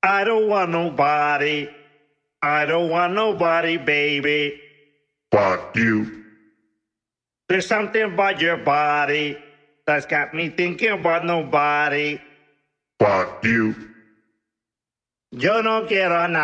I don't want nobody. I don't want nobody, baby. Fuck you. There's something about your body that's got me thinking about nobody. Fuck you. Yo no quiero a